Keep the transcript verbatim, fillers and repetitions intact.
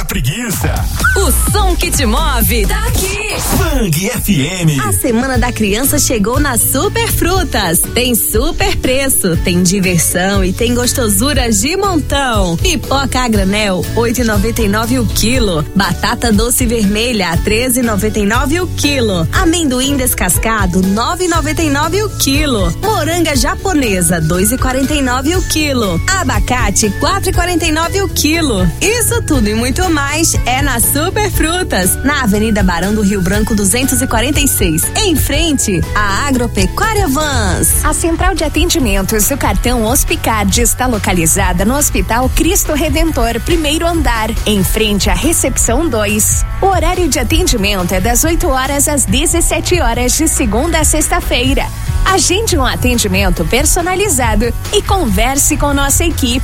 preguiça. O som que te move tá aqui. Bang F M. A Semana da Criança chegou na Super Frutas. Tem super preço, tem diversão e tem gostosuras de montão. Pipoca a granel, oito e noventa e nove o quilo. Batata doce vermelha, treze e noventa e nove o quilo. Amendoim descascado, nove e noventa e nove o quilo. Moranga japonesa, dois e quarenta e nove o quilo. Abacate, quatro e quarenta e nove o quilo. Isso tudo e muito mais é na Super Frutas, na Avenida Barão do Rio Branco duzentos e quarenta e seis, em frente à Agropecuária Vans. A central de atendimentos do cartão Hospicard está localizada no Hospital Cristo Redentor, primeiro andar, em frente à recepção dois. O horário de atendimento é das oito horas às dezessete horas de segunda a sexta-feira. Agende um atendimento personalizado e converse com nossa equipe.